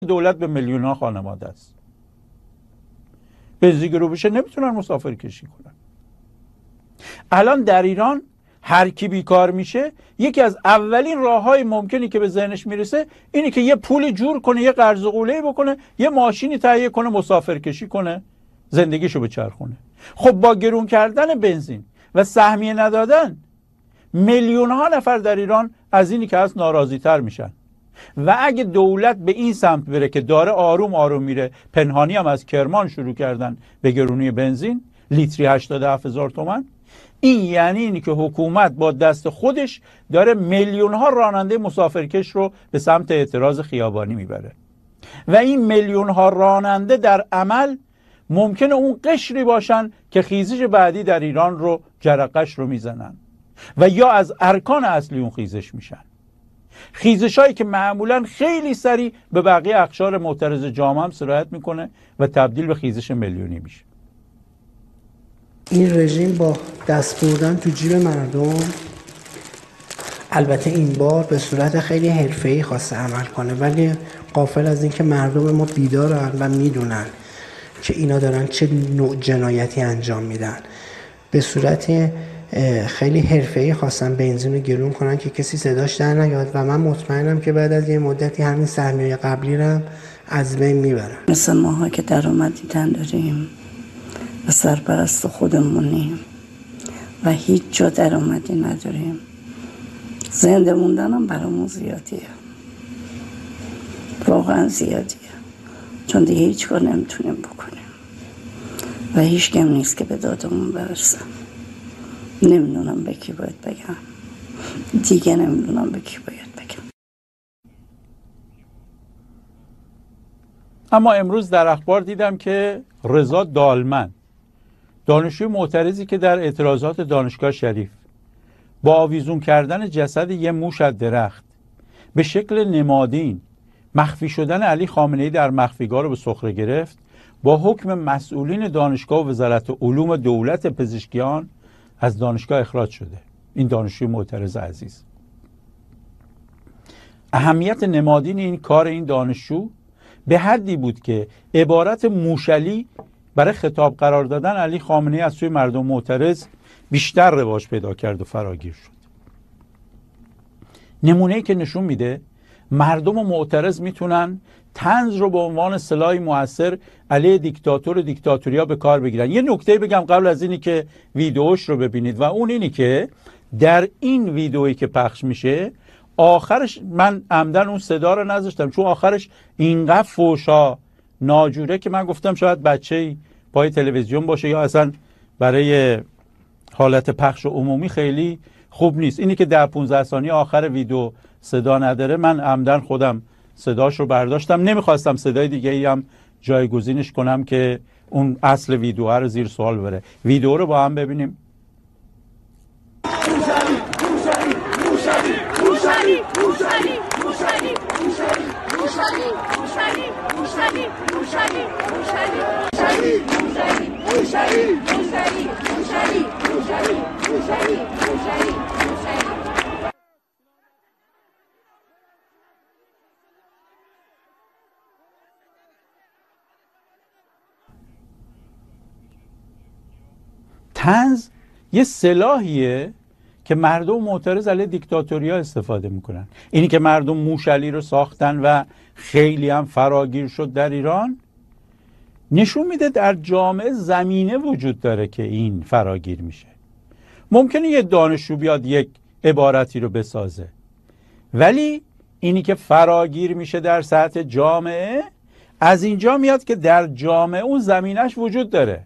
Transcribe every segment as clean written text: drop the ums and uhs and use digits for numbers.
دولت به میلیون‌ها خانواده است. بنزین گرو بشه نمیتونن مسافر کشی کنن. الان در ایران هر کی بیکار میشه، یکی از اولین راههای ممکنی که به ذهنش میرسه اینه که یه پول جور کنه، یه قرض و قوله‌ای بکنه، یه ماشینی تهیه کنه، مسافر کشی کنه، زندگیشو بچرخونه. خب با گرون کردن بنزین و سهمیه ندادن، میلیون‌ها نفر در ایران از اینی که هست ناراضی تر میشن. و اگه دولت به این سمت بره که داره آروم آروم میره، پنهانی هم از کرمان شروع کردن به گرونی بنزین، لیتری 87,000 تومان، این یعنی اینی که حکومت با دست خودش داره میلیون‌ها راننده مسافرکش رو به سمت اعتراض خیابانی میبره. و این میلیون‌ها راننده در عمل ممکنه اون قشری باشن که خیزش بعدی در ایران رو جرقش رو میزنن و یا از ارکان اصلی اون خیزش میشن. خیزش هایی که معمولا خیلی سریع به بقیه اقشار معترض جامعه هم سرایت میکنه و تبدیل به خیزش میلیونی میشه. این رژیم با دست بردن تو جیب مردم، البته این بار به صورت خیلی حرفه‌ای خواسته عمل کنه، ولی غافل از این که مردم ما بیدارن و میدونن که اینا دارن چه نوع جنایتی انجام میدن. به صورت خیلی حرفه‌ای خواستن بنزین رو گرون کنن که کسی صداش در نیاد و من مطمئنم که بعد از یه مدتی همین سهمیه قبلی رو از بین میبرن. مثل ماها که درآمدی داریم و سرپرست خودمونیم و هیچ جا درآمدی نداریم، زنده موندنم برامون زیادیه، واقعا زیادیه، چون دیگه هیچ کار نمیتونیم بکنیم و هیچ کم نیست که به دادمون برسه. نمیدونم به کی باید بگم دیگه، نمیدونم به کی باید بگم. اما امروز در اخبار دیدم که رضا دالمن، دانشجوی معترضی که در اعتراضات دانشگاه شریف با آویزون کردن جسد یه موش از درخت به شکل نمادین مخفی شدن علی خامنه‌ای در مخفیگاه رو به سخره گرفت، با حکم مسئولین دانشگاه و وزارت علوم دولت پزشکیان از دانشگاه اخراج شده. این دانشجوی معترض عزیز. اهمیت نمادین این کار این دانشجو به حدی بود که عبارت موشلی برای خطاب قرار دادن علی خامنه‌ای از سوی مردم معترض بیشتر رواج پیدا کرد و فراگیر شد. نمونه‌ای که نشون میده مردم معترض میتونن طنز رو به عنوان سلاحی مؤثر علیه دیکتاتور و دیکتاتوریا به کار بگیرن. یه نکته بگم قبل از اینی که ویدیوش رو ببینید و اون اینی که در این ویدیویی که پخش میشه آخرش، من عمدن اون صدا رو نذاشتم چون آخرش اینقدر فوشا ناجوره که من گفتم شاید بچه‌ای پای تلویزیون باشه یا اصلا برای حالت پخش عمومی خیلی خوب نیست. اینی که در 15 ثانیه آخر ویدیو صدا نداره، من عمدن خودم صداش رو برداشتم، نمیخواستم صدای دیگه ای هم جایگزینش کنم که اون اصل ویدیو رو زیر سوال بره. ویدیو رو با هم ببینیم. طنز یه سلاحیه که مردم معترض علیه دیکتاتوریا استفاده میکنن. اینی که مردم موشلی رو ساختن و خیلی هم فراگیر شد در ایران، نشون میده در جامعه زمینه وجود داره که این فراگیر میشه. ممکنه یه دانشجو بیاد یک عبارتی رو بسازه، ولی اینی که فراگیر میشه در سطح جامعه، از اینجا میاد که در جامعه اون زمینش وجود داره.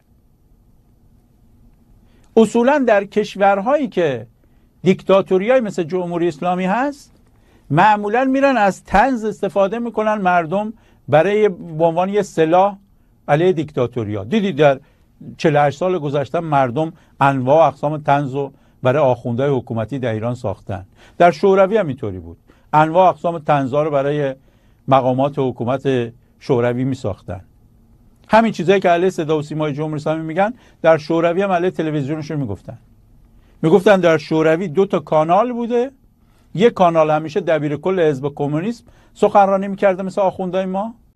اصولا در کشورهایی که دیکتاتوریایی مثل جمهوری اسلامی هست، معمولا میرن از طنز استفاده میکنن مردم برای به عنوان یه سلاح علیه دیکتاتوریا. دیدید در 48 سال گذشته مردم انواع و اقسام طنز رو برای آخوندهای حکومتی در ایران ساختن. در شوروی هم اینطوری بود، انواع و اقسام طنزها رو برای مقامات حکومت شوروی می ساختن. همین چیزایی که علیه صدا و سیمای جمهوری اسلامی میگن، در شوروی هم علیه تلویزیونشون میگفتن در شوروی 2 تا کانال بوده، یک کانال همیشه دبیر کل حزب کمونیسم سخنرانی میکرده مثل آخوندهای ما،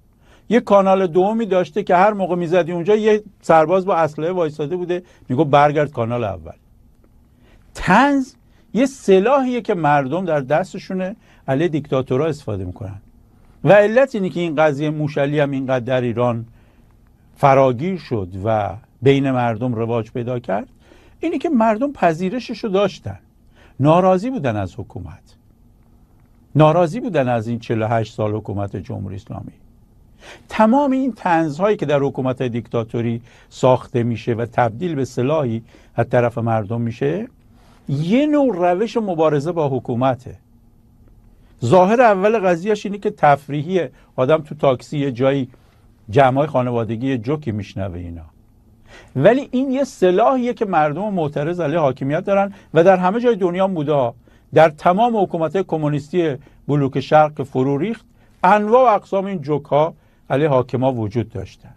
یه کانال دومی داشته که هر موقع میزدی اونجا یه سرباز با اسلحه وایساده بوده میگه برگرد کانال اول. طنز یه سلاحیه که مردم در دستشونه علیه دیکتاتورها استفاده میکنن و علت اینه که این قضیه موشلی هم اینقدر در ایران فراگیر شد و بین مردم رواج پیدا کرد اینه که مردم پذیرششو داشتن، ناراضی بودن از حکومت، ناراضی بودن از این 48 سال حکومت جمهوری اسلامی. تمام این طنزهایی که در حکومت دیکتاتوری ساخته میشه و تبدیل به سلاحی از طرف مردم میشه یه نوع روش مبارزه با حکومته. ظاهر اول قضیهش اینه که تفریحیه، آدم تو تاکسی یه جایی جمعای خانوادگی یه جوکی میشنوه اینا، ولی این یه سلاحیه که مردم معترض علیه حاکمیت دارن و در همه جای دنیا بوده. در تمام حکومت‌های کمونیستی بلوک شرق فرو ریخت انواع و اقسام این جوک‌ها علیه حاکما وجود داشتن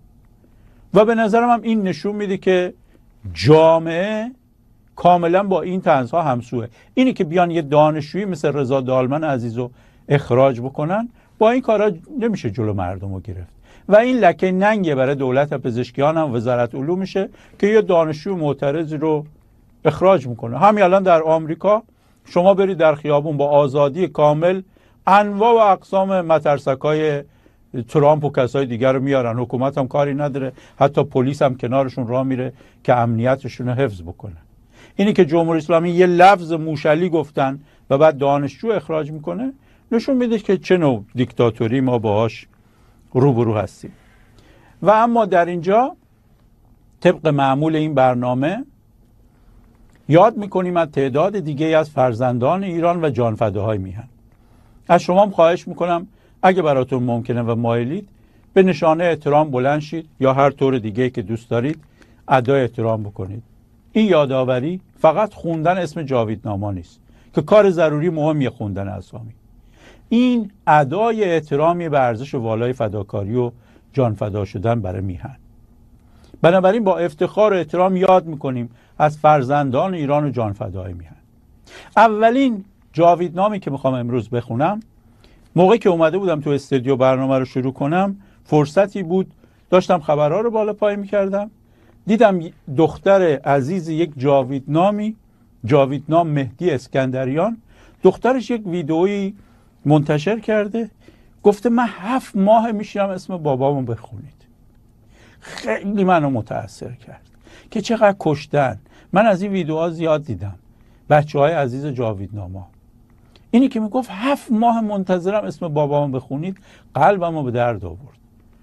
و به نظرم هم این نشون میده که جامعه کاملا با این طنزها همسوه. اینی که بیان یه دانشجویی مثل رضا دالمن عزیزو اخراج بکنن، با این کارا نمیشه جلو مردم رو گرفت و این لکه ننگه برای دولت پزشکیان هم وزارت علومشه که یه دانشجو معترض رو اخراج میکنه. همین الان در آمریکا شما برید در خیابون با آزادی کامل انواع و اقسام مترسکای ترامپ و کسای دیگر رو میارن، حکومت هم کاری نداره، حتی پلیس هم کنارشون راه میره که امنیتشون رو حفظ بکنه. اینی که جمهوری اسلامی یه لفظ موشلی گفتن و بعد دانشجو اخراج میکنه نشون میده که چه نوع دیکتاتوری ما باهاش روبرو هستیم. و اما در اینجا طبق معمول این برنامه یاد میکنیم از تعداد دیگه از فرزندان ایران و جانفداهای میهن. از شما هم خواهش میکنم اگه براتون ممکنه و مایلید به نشانه احترام بلند شید یا هر طور دیگه که دوست دارید ادای احترام بکنید. این یادآوری فقط خوندن اسم جاویدنامه نیست که کار ضروری مهمیه خوندن اسامی. این ادای احترامی به ارزش والای فداکاری و جان فدا شدن برای میهن. بنابراین با افتخار و احترام یاد میکنیم از فرزندان ایران و جان فدای میهن. اولین جاویدنامی که میخوام امروز بخونم، موقعی که اومده بودم تو استودیو برنامه رو شروع کنم فرصتی بود داشتم خبرها رو بالا پای میکردم، دیدم دختر عزیز یک جاویدنام مهدی اسکندریان، دخترش یک ویدئویی منتشر کرده، گفته من 7 ماه میشینم اسم بابامو بخونید. خیلی منو متاثر کرد که چقدر کشتن. من از این ویدئوها زیاد دیدم، بچه‌های عزیز جاویدنامه. اینی که میگفت 7 ماه منتظرم اسم بابامو بخونید، قلبمو به درد آورد.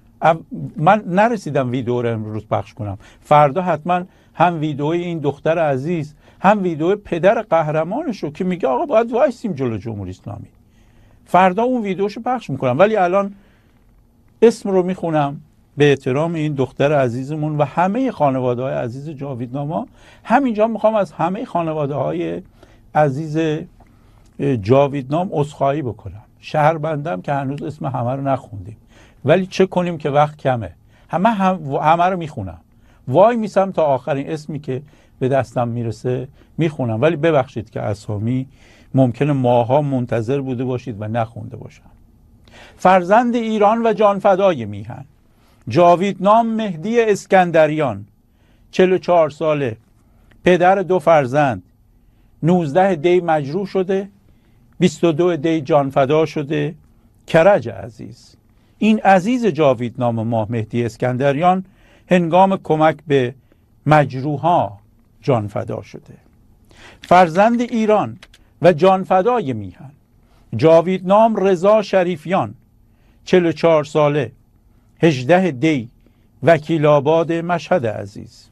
من نرسیدم ویدئو رو امروز پخش کنم، فردا حتما هم ویدئوی این دختر عزیز هم ویدئو پدر قهرمانش رو که میگه آقا باید وایسیم جلو جمهوری اسلامی، فردا اون ویدئوشو پخش میکنم. ولی الان اسم رو میخونم به احترام این دختر عزیزمون و همه خانواده‌های عزیز جاویدنامه. همینجا میخوام از همه خانواده‌های عزیز جاویدنام عذرخواهی بکنم. شهربندم که هنوز اسم همه رو نخوندیم، ولی چه کنیم که وقت کمه. همه رو میخونم، وای میسم تا آخرین اسمی که به دستم میرسه میخونم، ولی ببخشید که اسامی ممکنه ماها منتظر بوده باشید و نخونده باشم. فرزند ایران و جانفدای میهن، جاویدنام مهدی اسکندریان، 44 ساله، پدر 2 فرزند، 19 دی مجروح شده، 22 دی جانفدا شده. کرج عزیز، این عزیز جاویدنام ما مهدی اسکندریان هنگام کمک به مجروحا جانفدا شده. فرزند ایران و جانفدای میهن، جاویدنام رضا شریفیان، 44 ساله، 18 دی، وکیل آباد مشهد عزیز.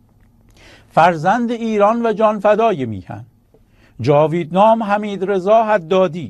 فرزند ایران و جانفدای میهن، جاویدنام حمید رضا حدادی،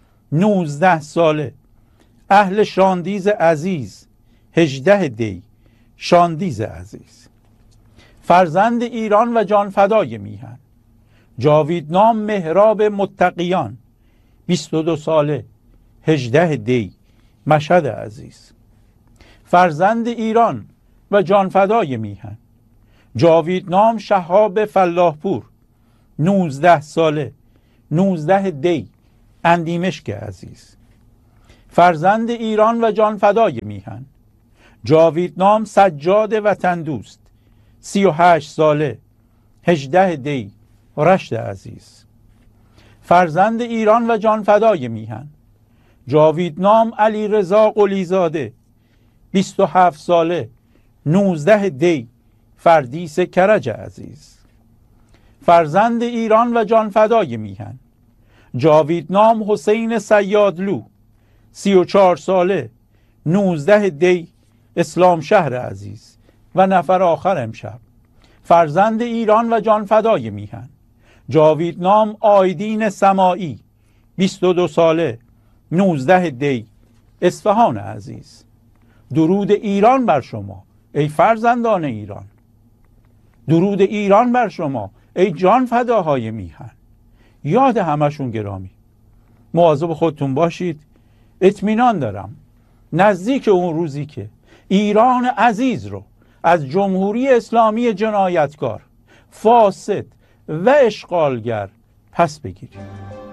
19 ساله، اهل شاندیز عزیز، 18 دی، شاندیز عزیز. فرزند ایران و جانفدای میهن، جاویدنام مهراب متقیان، 22 ساله، 18 دی، مشهد عزیز. فرزند ایران و جانفدای میهن، جاویدنام شهاب فلاحپور، 19 ساله، 19 دی، اندیمشک عزیز. فرزند ایران و جانفدای میهن، میهن. جاوید نام سجاد وطن دوست، 38 ساله، 18 دی، رشت عزیز. فرزند ایران و جانفدای میهن. جاوید نام علی رضا قلیزاده، 27 ساله، 19 دی، فردیس کرج عزیز. فرزند ایران و جانفدای میهن. جاوید نام حسین صیادلو، 34 ساله، 19 دی، اسلام شهر عزیز. و نفر آخر امشب، فرزند ایران و جانفدای میهن. جاوید نام آیدین سماعی، 22 ساله، 19 دی، اصفهان عزیز. درود ایران بر شما ای فرزندان ایران. درود ایران بر شما ای جان فداهای میهن. یاد همشون گرامی. مواظب خودتون باشید. اطمینان دارم نزدیک اون روزی که ایران عزیز رو از جمهوری اسلامی جنایتکار، فاسد و اشغالگر پس بگیریم.